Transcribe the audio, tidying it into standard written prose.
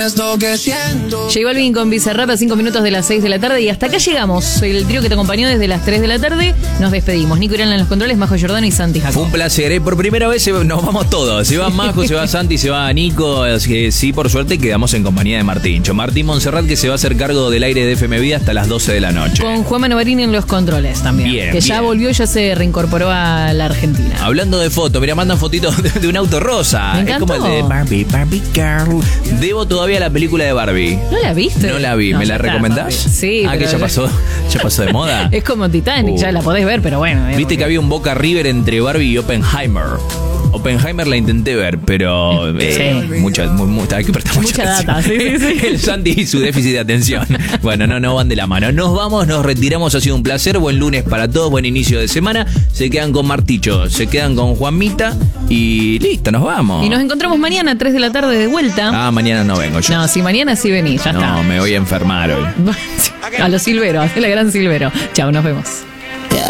J Balvin con Bizarrap a 5 minutos de las 6 de la tarde y hasta acá llegamos. El trío que te acompañó desde las 3 de la tarde. Nos despedimos. Nico Irán en los controles, Majo Giordano y Santi Jacob. Fue un placer, Por primera vez nos vamos todos. Se va Majo, se va Santi, se va Nico. Así que sí, por suerte quedamos en compañía de Martíncho. Martín Montserrat, que se va a hacer cargo del aire de FM Vida hasta las 12 de la noche. Con Juan Manovarini en los controles también. Bien, que ya volvió y ya se reincorporó a la Argentina. Hablando de fotos, mira, mandan fotitos de un auto rosa. Me es como el de Barbie Girl. Debo todavía la película de Barbie. ¿No la viste? No la vi. ¿Me la recomendás? Sí. Que ya pasó de moda. Es como Titanic, ya la podés ver, pero bueno. Viste que había un Boca River entre Barbie y Oppenheimer. Oppenheimer la intenté ver, pero hay que prestar mucha data. Sí. El Santi y su déficit de atención. Bueno, no van de la mano. Nos vamos, nos retiramos. Ha sido un placer. Buen lunes para todos, buen inicio de semana. Se quedan con Marticho, se quedan con Juanmita y listo, nos vamos. Y nos encontramos mañana a 3 de la tarde de vuelta. Mañana no vengo yo. No, si mañana sí venís, ya está. No, me voy a enfermar hoy. A los Silvero, a la gran Silvero. Chao, nos vemos.